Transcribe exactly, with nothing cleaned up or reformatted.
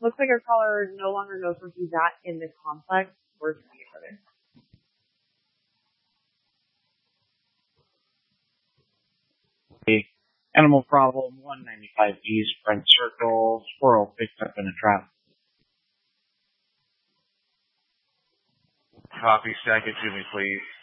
looks like our caller no longer knows where he's at in the complex. We're trying each other. Animal problem, one ninety-five East, Front Circle, squirrel picked up in a trap. Copy, second to me, please.